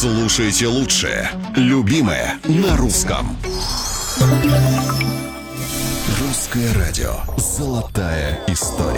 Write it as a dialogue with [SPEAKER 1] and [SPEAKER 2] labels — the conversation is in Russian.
[SPEAKER 1] Слушайте лучшее. Любимое на русском. Русское радио. Золотая история.